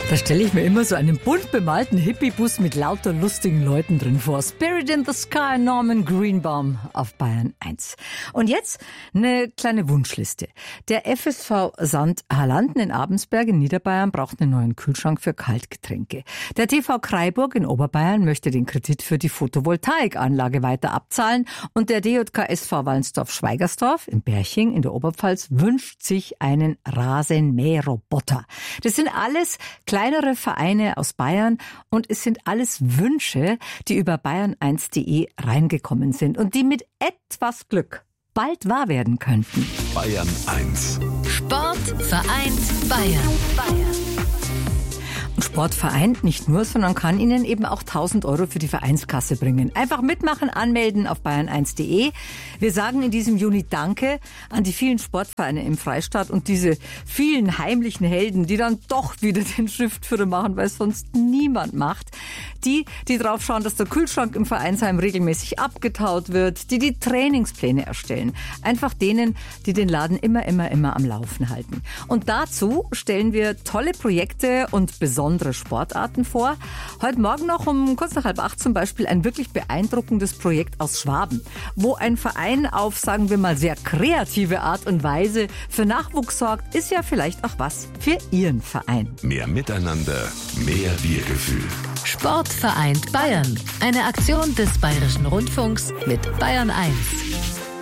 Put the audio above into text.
Da stelle ich mir immer so einen bunt bemalten Hippiebus mit lauter lustigen Leuten drin vor. Spirit in the Sky, Norman Greenbaum auf Bayern 1. Und jetzt eine kleine Wunschliste. Der FSV St. Hallanten in Abensberg in Niederbayern braucht einen neuen Kühlschrank für Kaltgetränke. Der TV Kraiburg in Oberbayern möchte den Kredit für die Photovoltaikanlage weiter abzahlen. Und der DJK SV Wallensdorf-Schweigersdorf in Berching in der Oberpfalz wünscht sich einen Rasenmäherroboter. Das sind alles kleinere Vereine aus Bayern und es sind alles Wünsche, die über bayern1.de reingekommen sind und die mit etwas Glück bald wahr werden könnten. Bayern 1. Sport vereint Bayern. Und Sport vereint nicht nur, sondern kann Ihnen eben auch 1.000 € für die Vereinskasse bringen. Einfach mitmachen, anmelden auf bayern1.de. Wir sagen in diesem Juni Danke an die vielen Sportvereine im Freistaat und diese vielen heimlichen Helden, die dann doch wieder den Schriftführer machen, weil es sonst niemand macht. Die drauf schauen, dass der Kühlschrank im Vereinsheim regelmäßig abgetaut wird, die Trainingspläne erstellen. Einfach denen, die den Laden immer am Laufen halten. Und dazu stellen wir tolle Projekte und besondere Sportarten vor. Heute Morgen noch um kurz nach 7:30 zum Beispiel ein wirklich beeindruckendes Projekt aus Schwaben, wo ein Verein auf, sagen wir mal, sehr kreative Art und Weise für Nachwuchs sorgt, ist ja vielleicht auch was für Ihren Verein. Mehr Miteinander, mehr Wir-Gefühl. Sport vereint Bayern. Eine Aktion des Bayerischen Rundfunks mit Bayern 1.